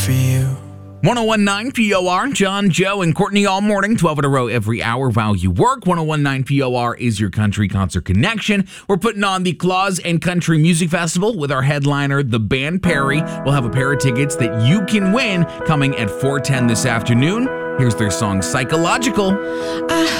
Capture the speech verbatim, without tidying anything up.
for you. one oh one point nine P O R, John, Joe, and Courtney all morning, twelve in a row every hour while you work. one oh one point nine P O R is your country concert connection. We're putting on the Claus and Country Music Festival with our headliner, the band Perry. We'll have a pair of tickets that you can win coming at four ten this afternoon. Here's their song, Psychological. I